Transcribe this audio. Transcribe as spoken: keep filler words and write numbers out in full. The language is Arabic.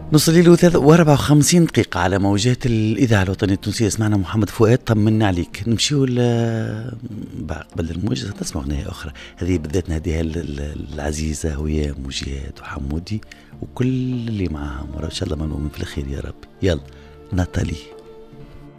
نص الليل وأربعة وخمسين دقيقة على موجات الإذاعة الوطنية التونسية. سمعنا محمد فؤاد طمنا عليك. نمشيو قبل الموجة تسمع أغنية أخرى، هذه بالذات نهديها العزيزة ويا موجيات وحمودي وكل اللي معاهم، إن شاء الله ما نؤمن في الخير يا رب. يلا ناتالي.